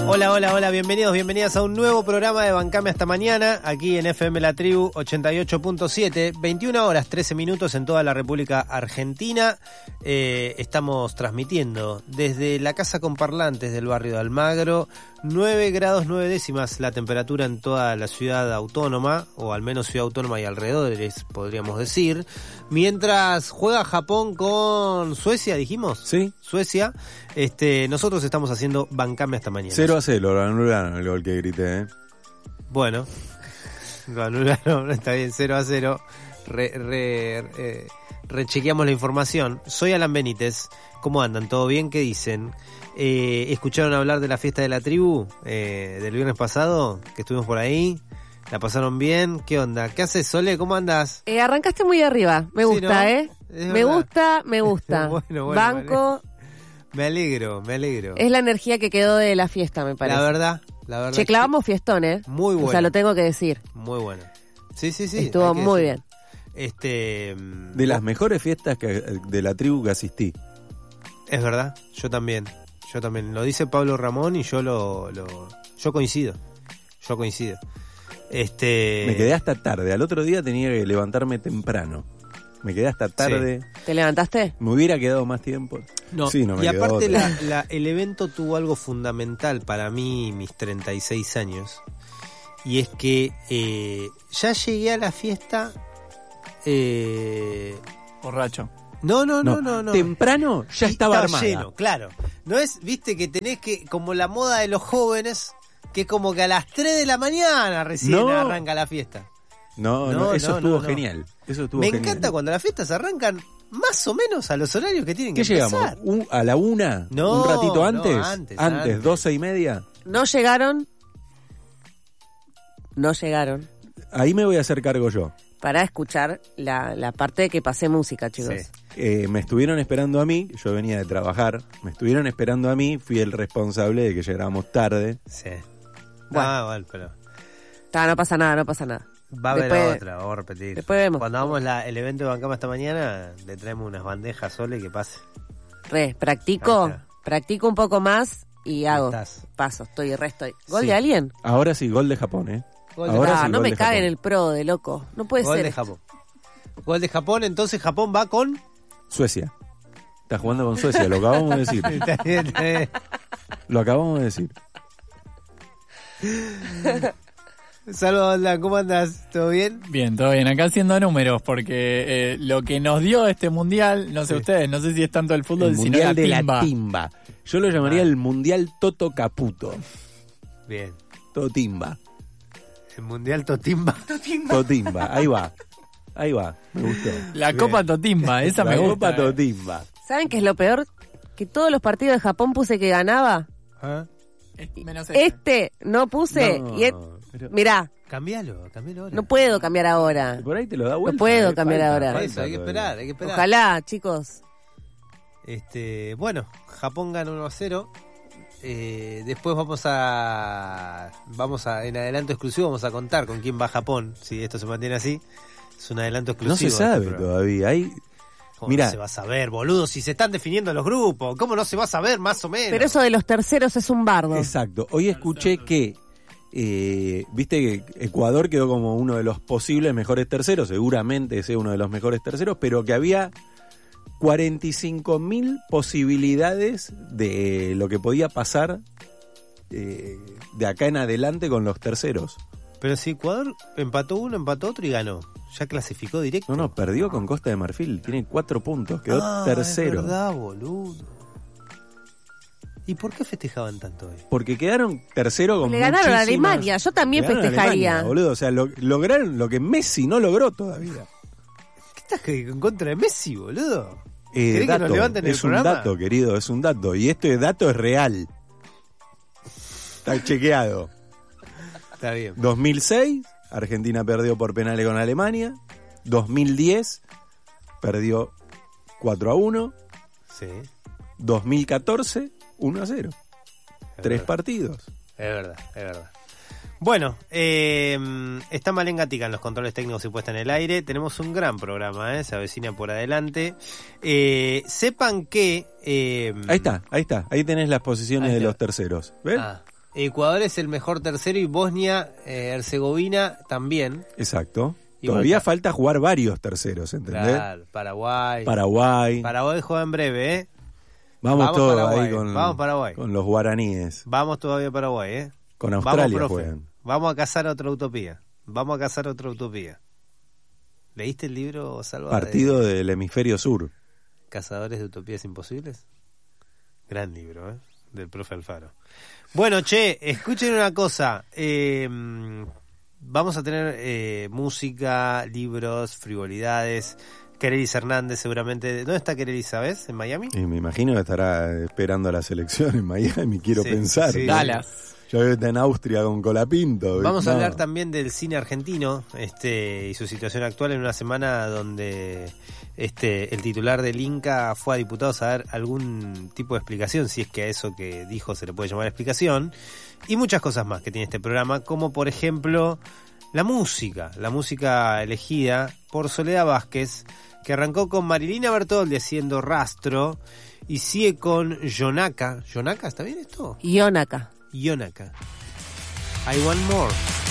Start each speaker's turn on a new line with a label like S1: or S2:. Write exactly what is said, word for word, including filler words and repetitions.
S1: Hola, hola, hola, bienvenidos, bienvenidas a un nuevo programa de Bancame hasta mañana, aquí en F M La Tribu ochenta y ocho punto siete, veintiuna horas trece minutos en toda la República Argentina. Eh, estamos transmitiendo desde la casa con parlantes del barrio de Almagro, nueve grados nueve décimas la temperatura en toda la ciudad autónoma, o al menos ciudad autónoma y alrededores, podríamos decir, mientras juega Japón con Suecia, dijimos.
S2: Sí.
S1: Suecia, este, nosotros estamos haciendo Bancame hasta mañana.
S2: cero a cero, lo anularon el gol que grité, ¿eh?
S1: Bueno, lo anularon, está bien, cero a cero. Re, re, re, rechequeamos la información. Soy Alan Benítez. ¿Cómo andan? ¿Todo bien? ¿Qué dicen? Eh, ¿Escucharon hablar de la fiesta de la tribu eh, del viernes pasado? Que estuvimos por ahí. ¿La pasaron bien? ¿Qué onda? ¿Qué haces, Sole? ¿Cómo andás?
S3: Eh, arrancaste muy arriba. Me gusta,
S1: sí, ¿no?
S3: ¿eh?
S1: Es
S3: me
S1: verdad.
S3: gusta, me gusta.
S1: bueno, bueno,
S3: Banco.
S1: Me alegro, me alegro.
S3: Es la energía que quedó de la fiesta, me parece.
S1: La verdad, la verdad.
S3: Che, clavamos fiestón, ¿eh?
S1: Muy bueno.
S3: O sea, lo tengo que decir.
S1: Muy bueno. Sí, sí, sí.
S3: Estuvo
S1: hay que
S3: muy
S1: decir.
S3: bien.
S1: Este,
S2: De las mejores fiestas que, de la tribu que asistí.
S1: Es verdad, yo también. Yo también. Lo dice Pablo Ramón y yo lo, lo yo coincido. Yo coincido. Este
S2: Me quedé hasta tarde. Al otro día tenía que levantarme temprano. Me quedé hasta tarde.
S1: Sí.
S3: ¿Te levantaste?
S2: Me hubiera quedado más tiempo.
S1: No,
S2: sí, no me
S1: y
S2: quedó
S1: aparte
S2: otra.
S1: la, la, el evento tuvo algo fundamental para mí, mis treinta y seis años. Y es que eh, ya llegué a la fiesta... Eh,
S4: Borracho.
S1: No, no, no, no, no.
S2: Temprano ya
S1: Y
S2: estaba armada.
S1: lleno, claro. No es, viste, que tenés que, como la moda de los jóvenes, que es como que a las tres de la mañana recién
S2: No.
S1: arranca la fiesta.
S2: No, no,
S1: No,
S2: eso
S1: no,
S2: estuvo
S1: no, no.
S2: genial. Eso estuvo
S1: Me
S2: genial.
S1: encanta cuando las fiestas arrancan más o menos a los horarios que tienen que
S2: ¿Qué llegamos?
S1: empezar.
S2: ¿Un- ¿A la una?
S1: No,
S2: ¿Un ratito
S1: no,
S2: antes?
S1: antes, antes.
S2: ¿doce y media?
S3: No llegaron. No llegaron.
S2: Ahí me voy a hacer cargo yo.
S3: Para escuchar la, la parte de que pasé música, chicos.
S1: Sí.
S2: Eh, me estuvieron esperando a mí, yo venía de trabajar, me estuvieron esperando a mí, fui el responsable de que llegáramos tarde.
S1: Sí.
S3: Bueno.
S1: Ah, bueno, pero
S3: Está, no pasa nada, no pasa nada.
S1: va a haber
S3: Después-
S1: otra, vamos a repetir.
S3: después vemos.
S1: Cuando hagamos la, el evento de Bancama esta mañana, le traemos unas bandejas Sole que pase.
S3: Re, practico,
S1: Ahí está.
S3: practico un poco más y hago.
S1: Estás.
S3: Paso, estoy, re estoy. ¿Gol
S1: Sí.
S3: de alguien?
S2: Ahora sí, gol de Japón, ¿eh?
S1: Gol de,
S2: Ahora
S3: Ah,
S2: sí,
S3: no
S2: gol
S3: me
S2: de
S3: cague en
S2: Japón.
S3: el pro de loco. No puede
S1: gol
S3: ser.
S1: de Japón. Gol de Japón, entonces Japón va con...
S2: Suecia. Está jugando con Suecia, lo acabamos de decir.
S1: Está bien, está bien.
S2: Lo acabamos de decir.
S1: Saludos, Alan, ¿cómo andas? ¿Todo bien?
S4: Bien, todo bien. Acá haciendo números, porque eh, lo que nos dio este mundial, no sé
S1: Sí.
S4: ustedes, no sé si es tanto el fútbol,
S2: El
S4: sino
S2: mundial
S4: la
S2: de
S4: timba.
S2: la timba. Yo lo llamaría
S1: Ah.
S2: el mundial Toto Caputo.
S1: Bien.
S2: Todo timba.
S1: El Mundial Totimba.
S2: Todo timba. Ahí va. Ahí va. Me gustó.
S4: La
S1: Bien.
S4: Copa Totimba, esa
S2: La
S4: me gusta.
S2: Copa Todo
S4: eh.
S2: timba.
S3: ¿Saben qué es lo peor? Que todos los partidos de Japón puse que ganaba.
S1: ¿Ah?
S4: Eh, Menos este.
S3: Este no puse.
S2: No,
S3: y et-
S2: pero-
S3: mirá,
S1: Cambialo, cambialo ahora.
S3: no puedo cambiar ahora.
S2: Por ahí te lo da vuelta.
S3: puedo
S2: eh,
S3: cambiar
S2: falta,
S3: ahora.
S2: falta
S1: Eso, hay que
S2: todavía.
S1: esperar, hay que esperar.
S3: Ojalá, chicos.
S1: Este, bueno, Japón gana uno a cero. Eh, después vamos a vamos a en adelanto exclusivo vamos a contar con quién va a Japón, si esto se mantiene así. Es un adelanto
S2: No
S1: exclusivo.
S2: se
S1: de este
S2: sabe
S1: programa.
S2: todavía. Hay,
S1: ¿Cómo
S2: Mirá.
S1: no se va a saber, boludo? Si se están definiendo los grupos, ¿cómo no se va a saber más o menos?
S3: Pero eso de los terceros es un bardo.
S2: exacto. Hoy escuché que, eh, viste que Ecuador quedó como uno de los posibles mejores terceros, seguramente sea uno de los mejores terceros, pero que había cuarenta y cinco mil posibilidades de lo que podía pasar eh, de acá en adelante con los terceros.
S1: Pero si Ecuador empató uno, empató otro y ganó. Ya clasificó directo.
S2: No, no, perdió con Costa de Marfil, tiene cuatro puntos, quedó
S1: Ah,
S2: tercero.
S1: Es verdad, boludo. ¿Y por qué festejaban tanto hoy?
S2: Porque quedaron tercero con
S3: Le ganaron a
S2: muchísimas-
S3: Alemania, yo también
S2: Le ganaron a
S3: festejaría.
S2: Alemania, boludo, o sea, lo- lograron lo que Messi no logró todavía.
S1: ¿Qué estás en contra de Messi, boludo?
S2: Eh,
S1: ¿Querés que
S2: dato,
S1: nos levanten el
S2: es un
S1: programa?
S2: dato, querido, es un dato. Y este dato es real. Está chequeado.
S1: Está bien.
S2: dos mil seis, Argentina perdió por penales con Alemania. dos mil diez, perdió cuatro a uno.
S1: Sí,
S2: dos mil catorce, uno a cero.
S1: es
S2: Tres
S1: verdad.
S2: partidos.
S1: Es verdad, es verdad. Bueno, eh, está Malén Gatica en los controles técnicos y puesta en el aire. Tenemos un gran programa, ¿eh? Se avecina por adelante. Eh, sepan que... Eh,
S2: Ahí está, ahí está. Ahí tenés las posiciones
S1: Ahí
S2: de
S1: está.
S2: los terceros. ¿Ves?
S1: Ah, Ecuador es el mejor tercero y Bosnia eh, Herzegovina también.
S2: Exacto.
S1: Igual
S2: Todavía
S1: está.
S2: falta jugar varios terceros, ¿entendés?
S1: Claro, Paraguay.
S2: Paraguay.
S1: Paraguay juega en breve, ¿eh?
S2: Vamos,
S1: Vamos
S2: todos
S1: Paraguay,
S2: ahí con,
S1: vamos Paraguay.
S2: con los guaraníes.
S1: Vamos todavía a Paraguay, ¿eh?
S2: Con
S1: Vamos,
S2: Australia
S1: profe.
S2: juegan.
S1: Vamos a cazar otra utopía. Vamos a cazar otra utopía. ¿Leíste el libro, Salva?
S2: Partido
S1: de
S2: del hemisferio sur.
S1: Cazadores de Utopías Imposibles? Gran libro, ¿eh? Del profe Alfaro. Bueno, che, escuchen una cosa. Eh, vamos a tener eh, música, libros, frivolidades. Kerelis Hernández seguramente. ¿Dónde está Kerelis, sabes? ¿En Miami?
S2: Y me imagino que estará esperando a la selección en Miami, quiero
S1: Sí,
S2: pensar.
S1: sí.
S4: Dallas.
S2: Yo veo que está en Austria con Colapinto.
S1: Vamos a
S2: No.
S1: hablar también del cine argentino este y su situación actual en una semana donde este el titular del Inca fue a diputados a dar algún tipo de explicación, si es que a eso que dijo se le puede llamar explicación, y muchas cosas más que tiene este programa, como por ejemplo la música, la música elegida por Soledad Vázquez, que arrancó con Marilina Bertoldi haciendo Rastro y sigue con Yonaka. ¿Yonaka? ¿Está bien esto?
S3: Yonaka.
S1: Yonaka. I Want More.